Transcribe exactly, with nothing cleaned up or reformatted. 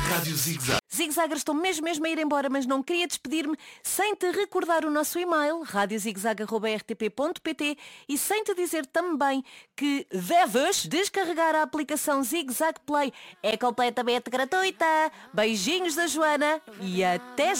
Rádio Zig-Zag. Zig-Zagger, estou mesmo mesmo a ir embora, mas não queria despedir-me sem te recordar o nosso e-mail, rádio zigzag arroba r t p ponto p t, e sem te dizer também que deves descarregar a aplicação Zig-Zag Play. É completamente gratuita. Beijinhos da Joana e até já.